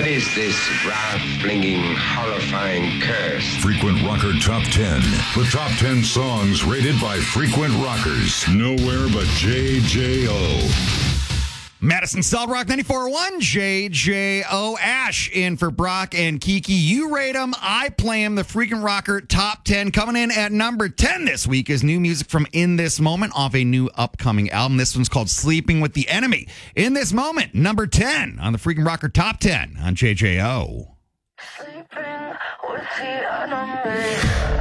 is this wrath-flinging, horrifying curse? Frequent Rocker Top 10. The top 10 songs rated by frequent rockers. Nowhere but JJO. Madison Solid Rock 94.1, JJO. Ash in for Brock and Kiki. You rate them, I play them. The Freaking Rocker Top 10. Coming in at number 10 this week is new music from In This Moment off a new upcoming album. This one's called Sleeping with the Enemy. In This Moment, number 10 on the Freaking Rocker Top 10 on JJO. Sleeping with the enemy.